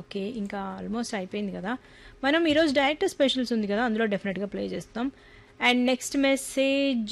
Okay. ఇంకా almost అయిపోయింది కదా! మనం ఈరోజు డైరెక్టర్ స్పెషల్స్ ఉంది కదా! అందులో డెఫినెట్‌గా ప్లే చేస్తాం. And next message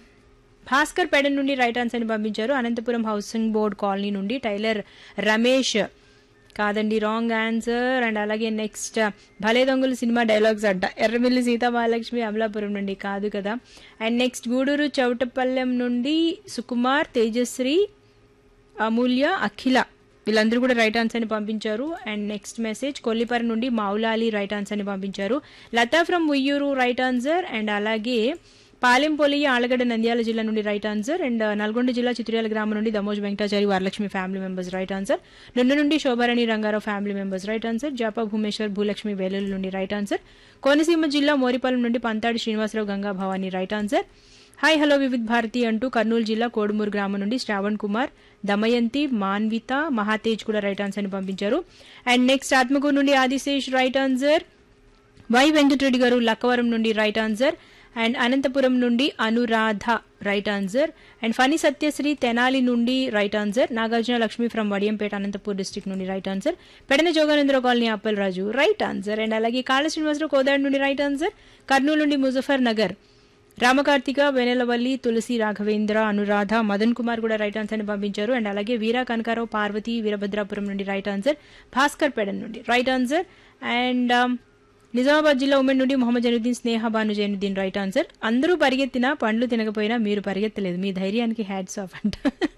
Bhaskar Pedana నుండి రైట్ ఆన్సర్ అని పంపించారు. అనంతపురం హౌసింగ్ బోర్డ్ కాలనీ నుండి టైలర్ రమేష్ కాదండి, రాంగ్ ఆన్సర్. అండ్ అలాగే నెక్స్ట్ భలే దొంగలు సినిమా డైలాగ్స్ అంట ఎర్రమిల్లి సీతామహాలక్ష్మి అమలాపురం నుండి కాదు కదా. అండ్ నెక్స్ట్ గూడూరు చౌటపల్లెం నుండి సుకుమార్, తేజశ్రీ, అమూల్య, అఖిల వీళ్ళందరూ కూడా రైట్ ఆన్సర్ ని పంపించారు. అండ్ నెక్స్ట్ మెసేజ్ కొల్లిపర నుండి మౌలాలి రైట్ ఆన్సర్ ని పంపించారు. Lata from Uyyuru right answer. And అలాగే పాలెంపొలి ఆలగడ్డ నంద్యాల జిల్లా నుండి రైట్ ఆన్సర్. అండ్ నల్గొండ జిల్లా చిత్రియాల గ్రామం నుండి దమోజ్ Venkatachari Varalakshmi family members right answer. నుండి నుండి Shobharani Rangarao family members right answer. జాపా Bhumeshwar Bhulakshmi Vellore నుండి రైట్ ఆన్సర్. కోనసీమ జిల్లా మోరిపాలెం నుండి Panthadi Srinivasarao Ganga Bhavani right answer. Hi hello Vividh Bharati అంటూ కర్నూలు జిల్లా కోడుమూరు గ్రామం నుండి శ్రావణ్ కుమార్, దమయంతి, మాన్విత, మహాతేజ్ కూడా రైట్ ఆన్సర్ ని పంపించారు. అండ్ నెక్స్ట్ ఆత్మకూరు నుండి Adisesh right answer. Why Venkatareddy గారు లక్కవరం నుండి రైట్ ఆన్సర్. అండ్ అనంతపురం నుండి Anuradha right answer. And Phani Satyasri Tenali నుండి right answer. Nagarjuna Lakshmi from Vadiyampeta Anantapur district నుండి right answer. Pedana Jogananda Rao colony Appal Raju right answer. And అలాగే కాళ శ్రీనివాసరావు కోదాడు నుండి రైట్ ఆన్సర్. కర్నూలు నుండి ముజఫర్ నగర్ రామకార్తిక, వెనెలవల్లి, తులసి, రాఘవేంద్ర, అనురాధ, మదన్ కుమార్ కూడా రైట్ ఆన్సర్ ని పంపించారు. అండ్ అలాగే వీరా కనకారావు, పార్వతి, వీరభద్రాపురం నుండి రైట్ ఆన్సర్. భాస్కర్ పెడన్ నుండి రైట్ ఆన్సర్. అండ్ నిజామాబాద్ జిల్లా ఉమెన్ నుండి మొహమ్మద్ జైనుద్దీన్, స్నేహ భాను జైనుద్దీన్ రైట్ ఆన్సర్. అందరూ పరిగెత్తినా పండ్లు తినకపోయినా మీరు పరిగెత్తలేదు, మీ ధైర్యానికి హ్యాట్స్ ఆఫ్ అంట.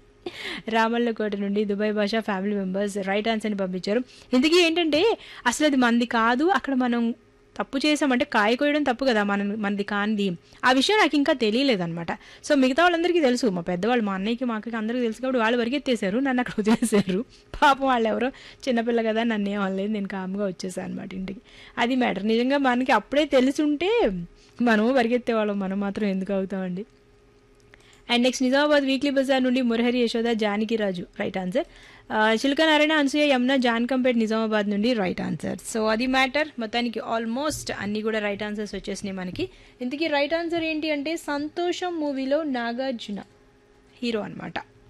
రామల్లకోట నుండి దుబాయ్ భాషా ఫ్యామిలీ మెంబర్స్ రైట్ ఆన్సర్ ని పంపించారు. ఇంతకీ ఏంటంటే అసలు అది మంది కాదు, అక్కడ మనం తప్పు చేసామంటే కాయ కోయడం తప్పు కదా, మనది కానిది. ఆ విషయం నాకు ఇంకా తెలియలేదన్నమాట. సో మిగతా వాళ్ళందరికీ తెలుసు, మా పెద్దవాళ్ళు, మా అన్నయ్యకి, మా అక్కకి అందరికీ తెలుసు కాబట్టి వాళ్ళు పరిగెత్తేశారు, నన్ను అక్కడ వదిలేశారు. పాపం వాళ్ళు ఎవరో చిన్నపిల్ల కదా, నన్ను ఏం అనలేదు, నేను కామ్గా వచ్చేసాను అనమాట ఇంటికి. అది మ్యాటర్. నిజంగా మనకి అప్పుడే తెలుసుంటే మనము పరిగెత్తేవాళ్ళం, మనం మాత్రం ఎందుకు అవుతామండి. And next Nizamabad weekly Bazar నుండి మురహరి, యశోద, జానకిరాజు రైట్ ఆన్సర్. చిల్క నారాయణ, అనసూయ, యమున, జాన్కంపేట్ నిజామాబాద్ నుండి రైట్ ఆన్సర్. సో అది మ్యాటర్. మొత్తానికి ఆల్మోస్ట్ అన్ని కూడా రైట్ ఆన్సర్స్ వచ్చేసినాయి మనకి. ఇంతకీ రైట్ ఆన్సర్ ఏంటి అంటే సంతోషం మూవీలో నాగార్జున హీరో అనమాట.